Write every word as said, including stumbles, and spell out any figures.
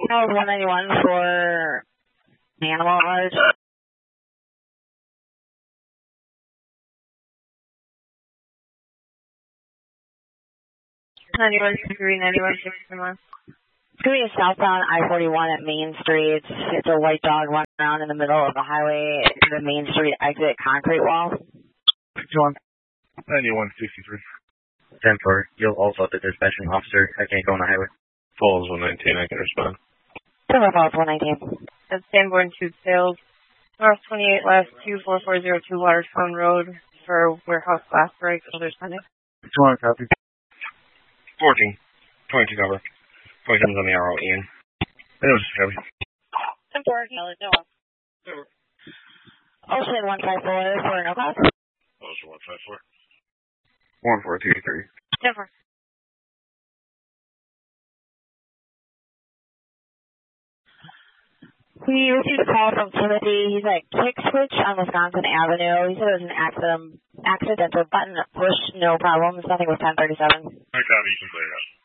That was one ninety-one for animal at large. ninety-one sixty-three, ninety-one sixty-one. It's going to be southbound I forty-one at Main Street. It's a white dog running around in the middle of the highway to the Main Street exit concrete wall. John. ninety-one sixty-three. ten four. You'll also have the dispatching officer. I can't go on the highway. Falls one nineteen, I can respond. Silver Falls one nineteen. That's Sanborn two Sales. North twenty-eight West two four four zero two Waterstone Road for warehouse glass break. Others pending. John, copy. fourteen. twenty-two cover. twenty-seven's on the arrow, Ian. I know, just copy. ten four. Ocean one five four for no cost. Ocean one five four. one four two three. ten four. We received a call from Timothy. He's at Kick Switch on Wisconsin Avenue. He said it was an accident, accidental button push, no problems. Nothing with ten thirty-seven. I copy. You can clear it up.